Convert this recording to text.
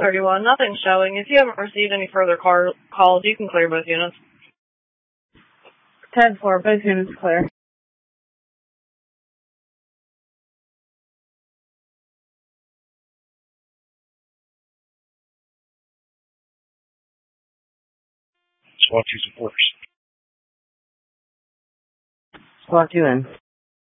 31, nothing showing. If you haven't received any further calls, you can clear both units. 10-4, both units clear. SWAT 2's in quarters. SWAT 2 in.